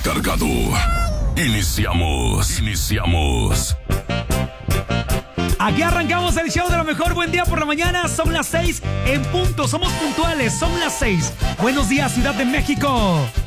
recargado. Iniciamos. Aquí arrancamos el show de lo mejor. Buen día por la mañana. Son las 6 en punto. Somos puntuales. Son las 6. Buenos días, Ciudad de México.